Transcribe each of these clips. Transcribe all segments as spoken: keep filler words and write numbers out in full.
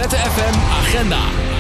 Roulette F M Agenda.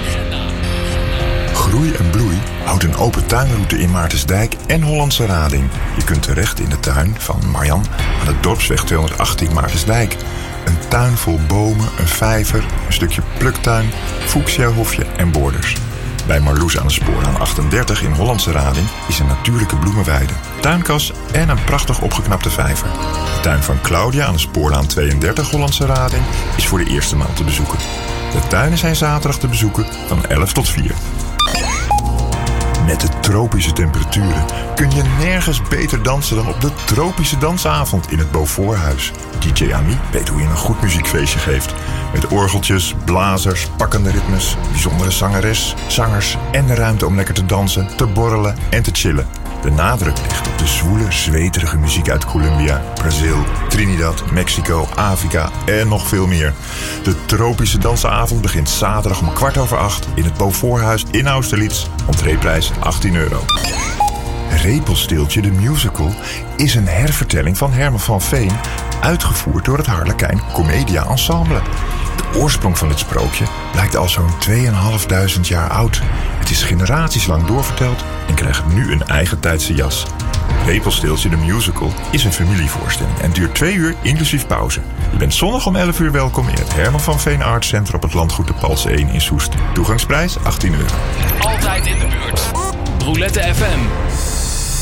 Groei en Bloei houdt een open tuinroute in Maartensdijk en Hollandse Rading. Je kunt terecht in de tuin van Marjan aan de Dorpsweg tweehonderdachttien Maartensdijk. Een tuin vol bomen, een vijver, een stukje pluktuin, fuchsiahofje en borders. Bij Marloes aan de Spoorlaan achtendertig in Hollandse Rading is een natuurlijke bloemenweide, tuinkas en een prachtig opgeknapte vijver. De tuin van Claudia aan de Spoorlaan tweeëndertig Hollandse Rading is voor de eerste maal te bezoeken. De tuinen zijn zaterdag te bezoeken van elf tot vier. Met de tropische temperaturen kun je nergens beter dansen dan op de tropische dansavond in het Beauforthuis. D J Ami weet hoe je een goed muziekfeestje geeft. Met orgeltjes, blazers, pakkende ritmes, bijzondere zangeres, zangers en de ruimte om lekker te dansen, te borrelen en te chillen. De nadruk ligt op de zwoele, zweterige muziek uit Colombia, Brazil, Trinidad, Mexico, Afrika en nog veel meer. De tropische dansavond begint zaterdag om kwart over acht in het Beauforthuis in Austerlitz. Entreeprijs achttien euro. Repelsteeltje de Musical is een hervertelling van Herman van Veen, uitgevoerd door het Harlekijn Comedia Ensemble. De oorsprong van dit sprookje lijkt al zo'n tweeënhalfduizend jaar oud. Het is generaties lang doorverteld en krijgt nu een eigen tijdse jas. Repelsteeltje de Musical is een familievoorstelling en duurt twee uur inclusief pauze. Je bent zondag om elf uur welkom in het Herman van Veen Arts Center op het landgoed de Pals één in Soest. Toegangsprijs achttien euro. Altijd in de buurt. Roulette F M.